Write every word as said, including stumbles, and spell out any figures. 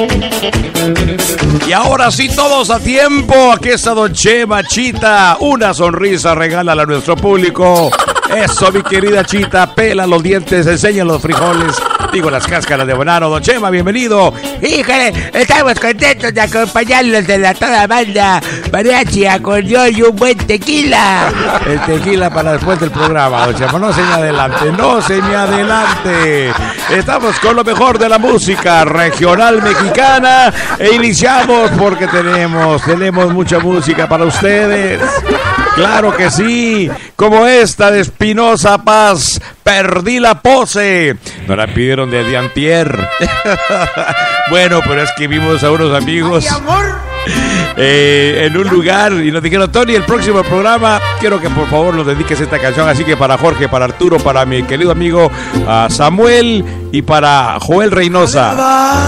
Y ahora sí, todos a tiempo. Aquí está Don Chema, Chita. Una sonrisa regálala a nuestro público. Eso, mi querida Chita. Pela los dientes, enseña los frijoles. Digo, las cáscaras de banano. Don Chema, bienvenido. Híjole, estamos contentos de acompañarlos de la toda banda. Mariachi, acordeón y un buen tequila. El tequila para después del programa, Don Chema. No se me adelante, no se me adelante. Estamos con lo mejor de la música regional mexicana. E iniciamos porque tenemos, tenemos mucha música para ustedes. Claro que sí, como esta de Espinosa Paz, Perdí la pose. Nos la pidieron desde antier. Bueno, pero es que vimos a unos amigos eh, en un lugar y nos dijeron: Tony, el próximo programa quiero que por favor nos dediques esta canción. Así que para Jorge, para Arturo, para mi querido amigo uh, Samuel y para Joel Reynosa.